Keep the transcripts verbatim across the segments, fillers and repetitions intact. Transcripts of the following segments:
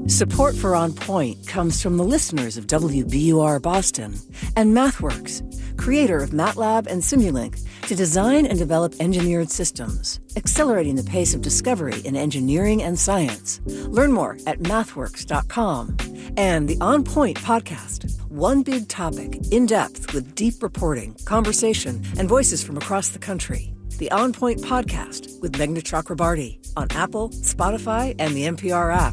Support for On Point comes from the listeners of W B U R Boston and MathWorks, creator of MATLAB and Simulink, to design and develop engineered systems, accelerating the pace of discovery in engineering and science. Learn more at mathworks dot com. And the On Point podcast, one big topic, in depth with deep reporting, conversation, and voices from across the country. The On Point podcast with Meghna Chakrabarty on Apple, Spotify, and the N P R app.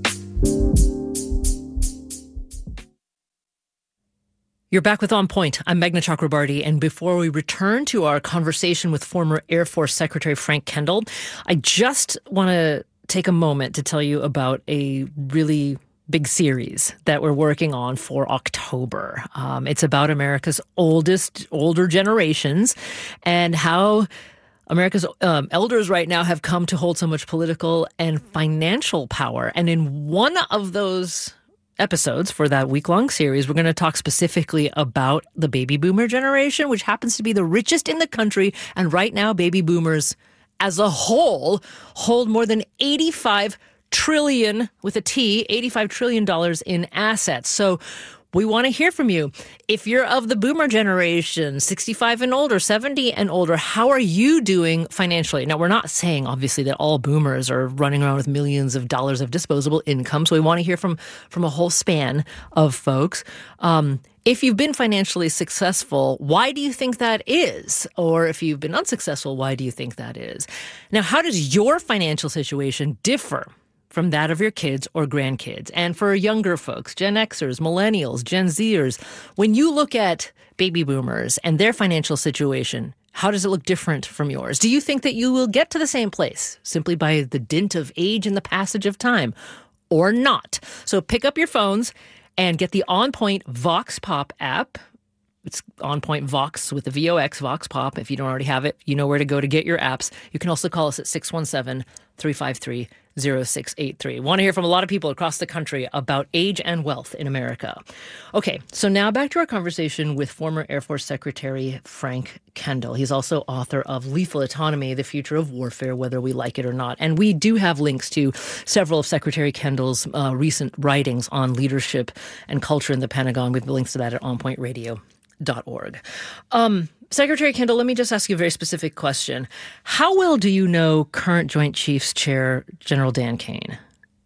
You're back with On Point. I'm Meghna Chakrabarty, and before we return to our conversation with former Air Force Secretary Frank Kendall, I just want to take a moment to tell you about a really big series that we're working on for October. Um, it's about America's oldest, older generations and how America's um, elders right now have come to hold so much political and financial power. And in one of those episodes for that week-long series, we're going to talk specifically about the baby boomer generation, which happens to be the richest in the country. And right now, baby boomers as a whole hold more than eighty-five trillion, with a T, eighty-five trillion dollars in assets. So we want to hear from you. If you're of the boomer generation, sixty-five and older, seventy and older, how are you doing financially? Now, we're not saying, obviously, that all boomers are running around with millions of dollars of disposable income. So we want to hear from, from a whole span of folks. Um, if you've been financially successful, why do you think that is? Or if you've been unsuccessful, why do you think that is? Now, how does your financial situation differ from that of your kids or grandkids? And for younger folks, Gen Xers, millennials, Gen Zers, when you look at baby boomers and their financial situation, how does it look different from yours? Do you think that you will get to the same place simply by the dint of age and the passage of time, or not? So pick up your phones and get the On Point Vox Pop app. It's On Point Vox with the V O X, Vox Pop. If you don't already have it, you know where to go to get your apps. You can also call us at six one seven, three five three, zero six eight three. Want to hear from a lot of people across the country about age and wealth in America. Okay, so now back to our conversation with former Air Force Secretary Frank Kendall. He's also author of Lethal Autonomy, The Future of Warfare, Whether We Like It or Not. And we do have links to several of Secretary Kendall's uh, recent writings on leadership and culture in the Pentagon. We have links to that at on point radio dot org. Um, Secretary Kendall, let me just ask you a very specific question. How well do you know current Joint Chiefs Chair General Dan Kane?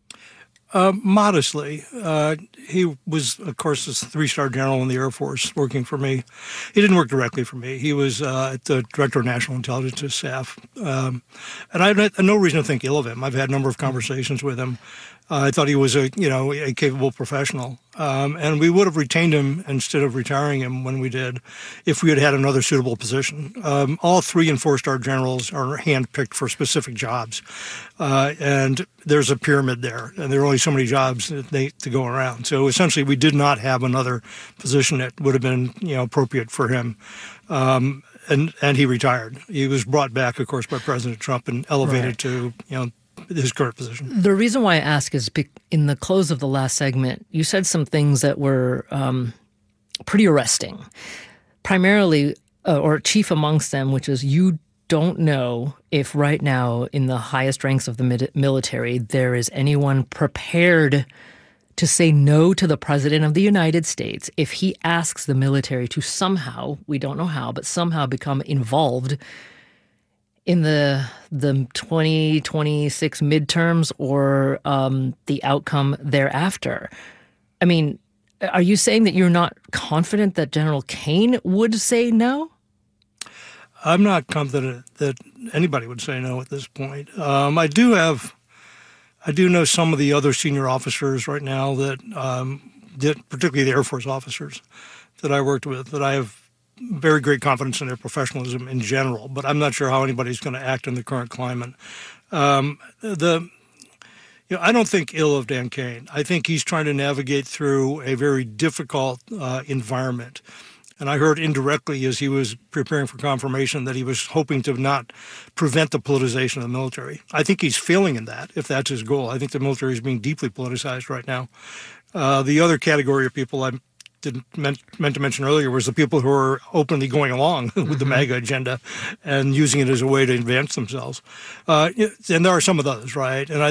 Uh, modestly. Uh, he was, of course, a three-star general in the Air Force working for me. He didn't work directly for me. He was uh, the Director of National Intelligence Staff. Um, and I had no reason to think ill of him. I've had a number of conversations with him. Uh, I thought he was a, you know, a capable professional. Um, and we would have retained him instead of retiring him when we did if we had had another suitable position. Um, all three and four-star generals are handpicked for specific jobs. Uh, and there's a pyramid there, and there are only so many jobs that they, to go around. So essentially, we did not have another position that would have been, you know, appropriate for him. Um, and, and he retired. He was brought back, of course, by President Trump and elevated right. to, you know, his current position. The reason why I ask is in the close of the last segment, you said some things that were um, pretty arresting. Primarily, uh, or chief amongst them, which is you don't know if right now in the highest ranks of the mid- military there is anyone prepared to say no to the President of the United States if he asks the military to somehow, we don't know how, but somehow become involved in the the twenty twenty-six midterms or um, the outcome thereafter. I mean, are you saying that you're not confident that General Kane would say no? I'm not confident that anybody would say no at this point. Um, I do have, I do know some of the other senior officers right now that um, did, particularly the Air Force officers that I worked with, that I have very great confidence in their professionalism in general, but I'm not sure how anybody's going to act in the current climate. Um, the, you know, I don't think ill of Dan Kane. I think he's trying to navigate through a very difficult uh, environment. And I heard indirectly as he was preparing for confirmation that he was hoping to not prevent the politicization of the military. I think he's failing in that, if that's his goal. I think the military is being deeply politicized right now. Uh, the other category of people I'm didn't meant, meant to mention earlier was the people who are openly going along with the MAGA agenda and using it as a way to advance themselves. Uh, and there are some of those, right? And I think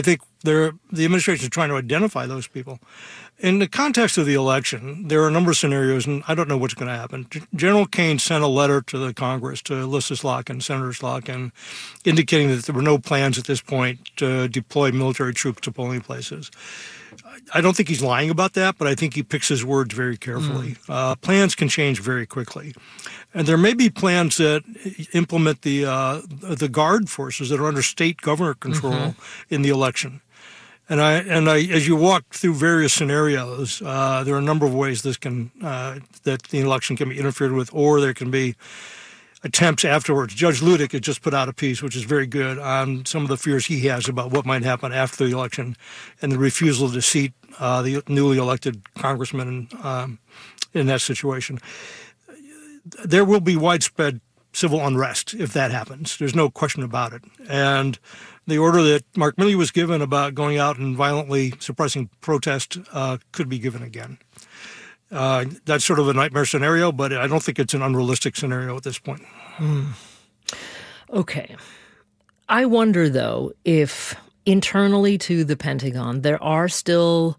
they're, the administration is trying to identify those people. In the context of the election, there are a number of scenarios, and I don't know what's going to happen. General Kane sent a letter to the Congress, to Ulysses Slotkin, Senator Slotkin, indicating that there were no plans at this point to deploy military troops to polling places. I don't think he's lying about that, but I think he picks his words very carefully. Mm. Uh, plans can change very quickly. And there may be plans that implement the uh, the Guard forces that are under state governor control mm-hmm. in the election. And I and I, as you walk through various scenarios, uh, there are a number of ways this can uh, that the election can be interfered with, or there can be attempts afterwards. Judge Ludick has just put out a piece, which is very good, on some of the fears he has about what might happen after the election and the refusal to seat uh, the newly elected congressman um, in that situation. There will be widespread civil unrest if that happens. There's no question about it. And the order that Mark Milley was given about going out and violently suppressing protest uh, could be given again. Uh, that's sort of a nightmare scenario, but I don't think it's an unrealistic scenario at this point. Mm. Okay. I wonder, though, if internally to the Pentagon, there are still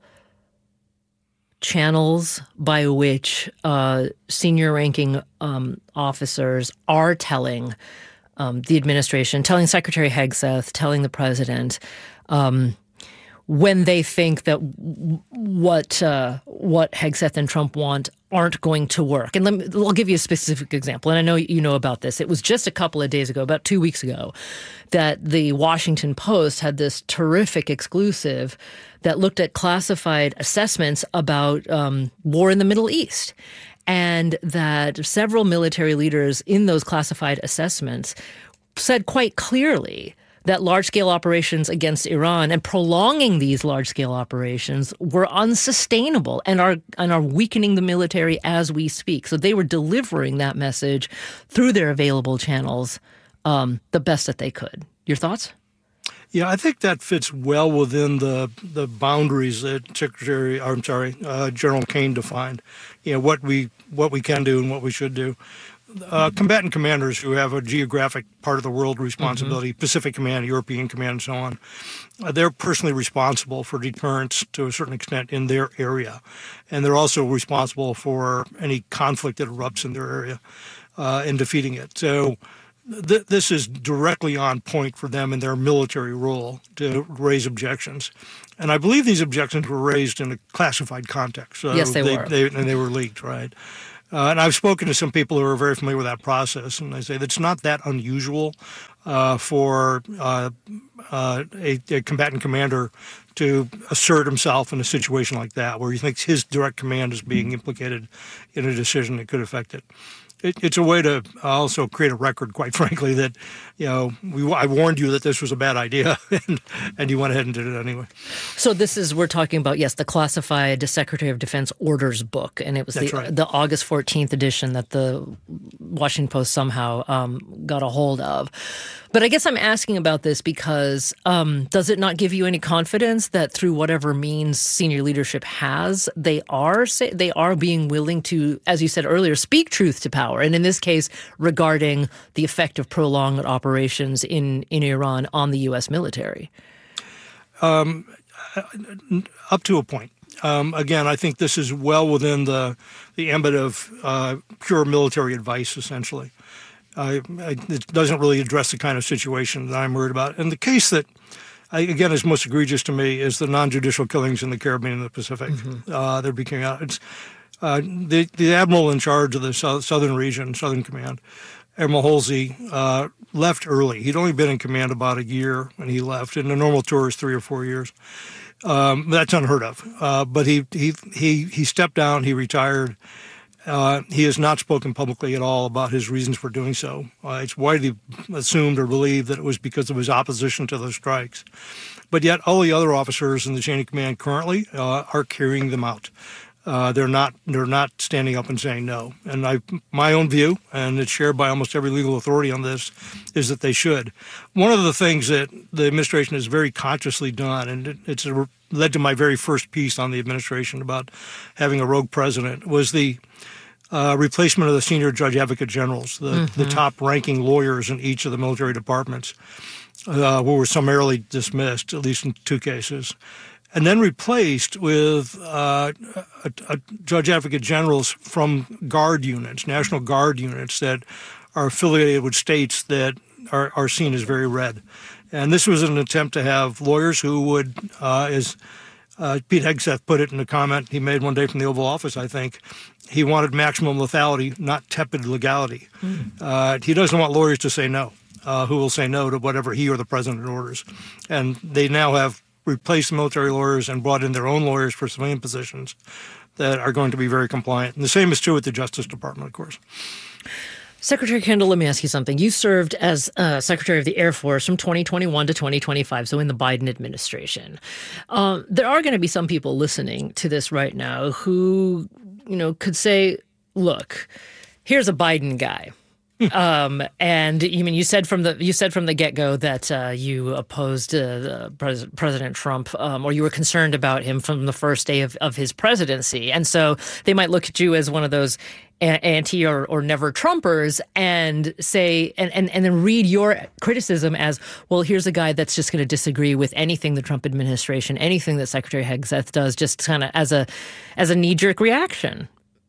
channels by which uh, senior-ranking um, officers are telling um, the administration, telling Secretary Hegseth, telling the president, um, when they think that w- what uh, what Hegseth and Trump want aren't going to work. And let me, I'll give you a specific example, and I know you know about this. It was just a couple of days ago, about two weeks ago, that the Washington Post had this terrific exclusive that looked at classified assessments about um, war in the Middle East, and that several military leaders in those classified assessments said quite clearly that large-scale operations against Iran and prolonging these large-scale operations were unsustainable and are and are weakening the military as we speak. So they were delivering that message through their available channels um, the best that they could. Your thoughts? Yeah, I think that fits well within the the boundaries that Secretary, or I'm sorry, uh, General Kane defined. You know, what we what we can do and what we should do. Uh, combatant commanders who have a geographic part of the world responsibility, mm-hmm. Pacific Command, European Command, and so on, uh, they're personally responsible for deterrence to a certain extent in their area. And they're also responsible for any conflict that erupts in their area uh, and defeating it. So th- this is directly on point for them in their military role to raise objections. And I believe these objections were raised in a classified context. So yes, they, they were. They, and they were leaked, right? Uh, and I've spoken to some people who are very familiar with that process, and they say that's not that unusual uh, for uh, uh, a, a combatant commander to assert himself in a situation like that, where he thinks his direct command is being implicated in a decision that could affect it. It, it's a way to also create a record, quite frankly, that, you know, we, I warned you that this was a bad idea, and, and you went ahead and did it anyway. So this is, we're talking about, yes, the classified Secretary of Defense orders book, and it was the, right. the August fourteenth edition that the Washington Post somehow um, got a hold of. But I guess I'm asking about this because um, does it not give you any confidence that through whatever means senior leadership has, they are they are being willing to, as you said earlier, speak truth to power, and in this case, regarding the effect of prolonged operations in, in Iran on the U S military? Um, up to a point. Um, again, I think this is well within the the ambit of uh, pure military advice, essentially. Uh, it doesn't really address the kind of situation that I'm worried about. And the case that, I, again, is most egregious to me is the non-judicial killings in the Caribbean and the Pacific. Mm-hmm. Uh, they're becoming out. It's, uh, the, the admiral in charge of the south, southern region, Southern Command, Admiral Halsey, uh, left early. He'd only been in command about a year when he left, and the normal tour is three or four years. Um, that's unheard of. Uh, but he, he, he, he stepped down, he retired. Uh, he has not spoken publicly at all about his reasons for doing so. Uh, it's widely assumed or believed that it was because of his opposition to those strikes. But yet all the other officers in the chain of command currently uh, are carrying them out. Uh, they're not they're not standing up and saying no. And I, my own view, and it's shared by almost every legal authority on this, is that they should. One of the things that the administration has very consciously done, and it, it's a, led to my very first piece on the administration about having a rogue president, was the Uh, replacement of the senior judge advocate generals, the, mm-hmm. the top-ranking lawyers in each of the military departments. uh, who were summarily dismissed, at least in two cases, and then replaced with uh, a, a judge advocate generals from Guard units, National Guard units that are affiliated with states that are, are seen as very red. And this was an attempt to have lawyers who would, uh, as uh, Pete Hegseth put it in a comment he made one day from the Oval Office, I think, he wanted maximum lethality, not tepid legality. Mm. Uh, he doesn't want lawyers to say no, uh, who will say no to whatever he or the president orders. And they now have replaced military lawyers and brought in their own lawyers for civilian positions that are going to be very compliant. And the same is true with the Justice Department, of course. Secretary Kendall, let me ask you something. You served as uh, Secretary of the Air Force from twenty twenty-one to twenty twenty-five, so in the Biden administration. Um, there are going to be some people listening to this right now who, you know, could say, look, here's a Biden guy. Um, and you mean you said from the you said from the get-go that uh, you opposed uh, the pres- President Trump, um, or you were concerned about him from the first day of, of his presidency, and so they might look at you as one of those a- anti or, or never Trumpers and say and, and, and then read your criticism as, well, here's a guy that's just going to disagree with anything the Trump administration, anything that Secretary Hegseth does, just kind of as a as a knee-jerk reaction.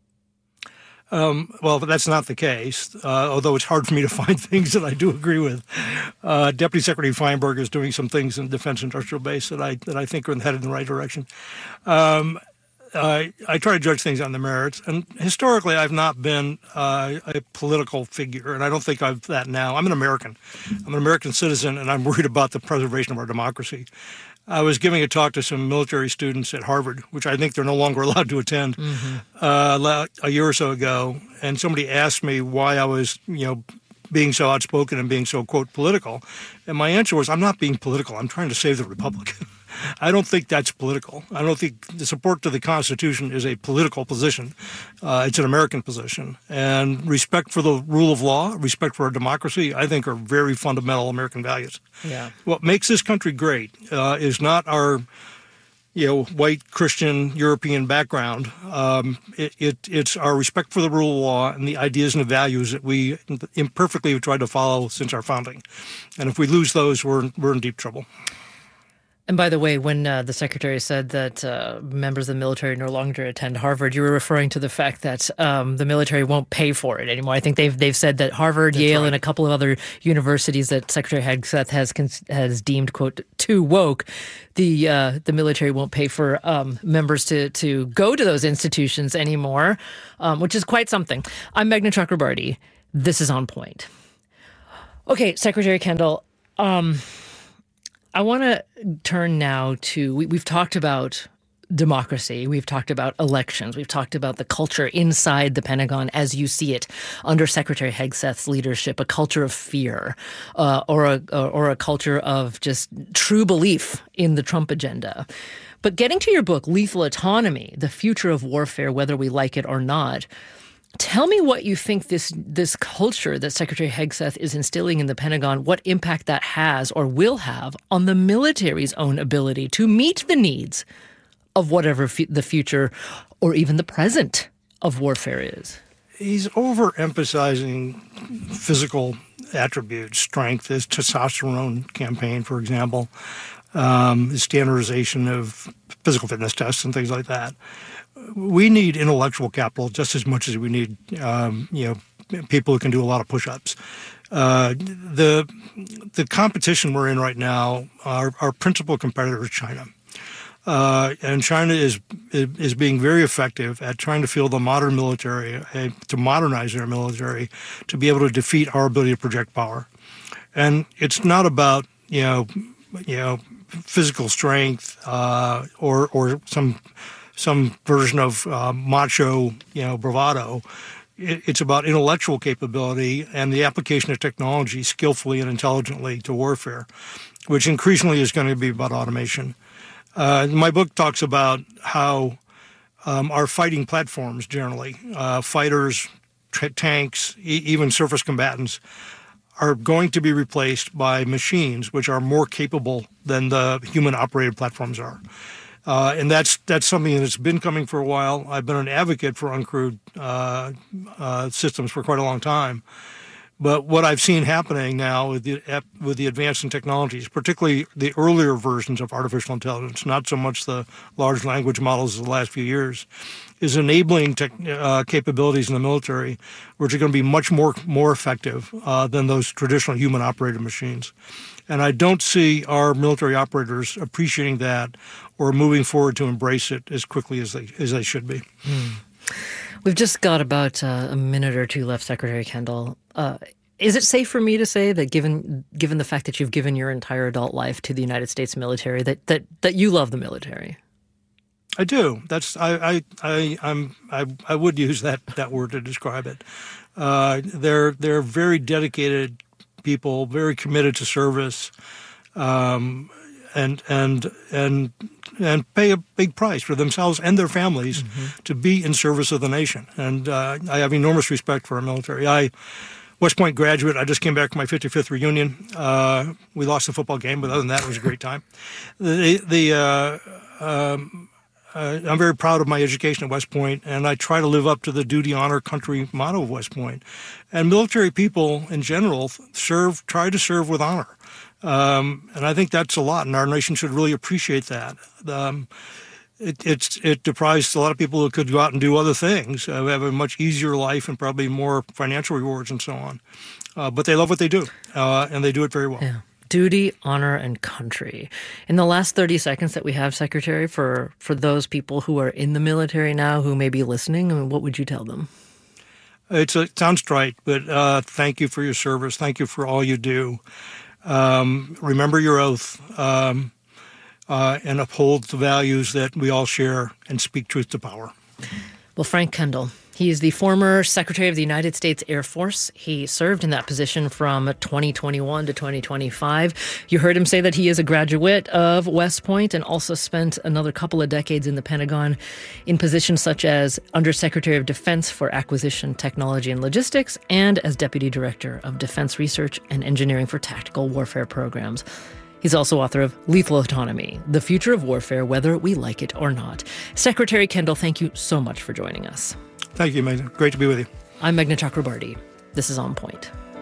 Um, well, but that's not the case, uh, although it's hard for me to find things that I do agree with. Uh, Deputy Secretary Feinberg is doing some things in the Defense Industrial Base that I that I think are headed in the right direction. Um, I, I try to judge things on the merits, and historically I've not been uh, a political figure, and I don't think I'm that now. I'm an American. I'm an American citizen, and I'm worried about the preservation of our democracy. I was giving a talk to some military students at Harvard, which I think they're no longer allowed to attend, mm-hmm. uh, a year or so ago. And somebody asked me why I was, you know, being so outspoken and being so, quote, political. And my answer was, I'm not being political. I'm trying to save the Republic. I don't think that's political. I don't think the support to the Constitution is a political position. Uh, it's an American position. And respect for the rule of law, respect for our democracy, I think are very fundamental American values. Yeah. What makes this country great uh, is not our, you know, white Christian European background. Um, it, it, it's our respect for the rule of law and the ideas and the values that we imperfectly have tried to follow since our founding. And if we lose those, we're we're in deep trouble. And by the way, when uh, the secretary said that uh, members of the military no longer attend Harvard, you were referring to the fact that um, the military won't pay for it anymore. I think they've they've said that Harvard, That's Yale, right. and a couple of other universities that Secretary Hegseth has has deemed, quote, too woke, the uh, the military won't pay for um, members to to go to those institutions anymore, um, which is quite something. I'm Meghna Chakrabarty. This is On Point. Okay, Secretary Kendall. Um, I want to turn now to, we, we've talked about democracy. We've talked about elections. We've talked about the culture inside the Pentagon as you see it under Secretary Hegseth's leadership, a culture of fear uh, or, a, or a culture of just true belief in the Trump agenda. But getting to your book, Lethal Autonomy, The Future of Warfare, Whether We Like It or Not, tell me what you think this this culture that Secretary Hegseth is instilling in the Pentagon, what impact that has or will have on the military's own ability to meet the needs of whatever f- the future or even the present of warfare is. He's overemphasizing physical attributes, strength, his testosterone campaign, for example, um, the standardization of physical fitness tests and things like that. We need intellectual capital just as much as we need, um, you know, people who can do a lot of push-ups. Uh, the the competition we're in right now, our, our principal competitor is China. Uh, and China is is being very effective at trying to field a modern military, uh, to modernize their military, to be able to defeat our ability to project power. And it's not about, you know, you know, physical strength uh, or or some some version of uh, macho, you know, bravado. It, it's about intellectual capability and the application of technology skillfully and intelligently to warfare, which increasingly is going to be about automation. Uh, my book talks about how um, our fighting platforms generally, uh, fighters, t- tanks, e- even surface combatants, are going to be replaced by machines which are more capable than the human-operated platforms are. Uh, and that's that's something that's been coming for a while. I've been an advocate for uncrewed uh, uh, systems for quite a long time. But what I've seen happening now with the with the advancing technologies, particularly the earlier versions of artificial intelligence, not so much the large language models of the last few years, is enabling tech, uh, capabilities in the military which are going to be much more more effective uh, than those traditional human-operated machines. And I don't see our military operators appreciating that or moving forward to embrace it as quickly as they as they should be. Hmm. We've just got about uh, a minute or two left, Secretary Kendall. Uh, is it safe for me to say that, given given the fact that you've given your entire adult life to the United States military, that that, that you love the military? I do. That's I I, I I'm I, I would use that, that word to describe it. Uh, they're they're very dedicated people, very committed to service, um, and and and and pay a big price for themselves and their families mm-hmm. to be in service of the nation. And uh, I have enormous respect for our military. I, West Point graduate, I just came back from my fifty-fifth reunion. Uh, we lost the football game, but other than that, it was a great time. The, the uh, um, uh, I'm very proud of my education at West Point, and I try to live up to the duty, honor, country motto of West Point. And military people in general serve, try to serve with honor. Um, and I think that's a lot, and our nation should really appreciate that. Um, it, it's, it deprives a lot of people who could go out and do other things, uh, have a much easier life and probably more financial rewards and so on. Uh, but they love what they do, uh, and they do it very well. Yeah. Duty, honor, and country. In the last thirty seconds that we have, Secretary, for, for those people who are in the military now who may be listening, I mean, what would you tell them? It's a, it sounds trite, but uh, thank you for your service. Thank you for all you do. Um, remember your oath um, uh, and uphold the values that we all share and speak truth to power. Well, Frank Kendall, he is the former Secretary of the United States Air Force. He served in that position from twenty twenty-one to twenty twenty-five. You heard him say that he is a graduate of West Point and also spent another couple of decades in the Pentagon in positions such as Undersecretary of Defense for Acquisition, Technology, and Logistics, and as Deputy Director of Defense Research and Engineering for Tactical Warfare Programs. He's also author of Lethal Autonomy, The Future of Warfare, Whether We Like It or Not. Secretary Kendall, thank you so much for joining us. Thank you, Meghna. Great to be with you. I'm Meghna Chakrabarty. This is On Point.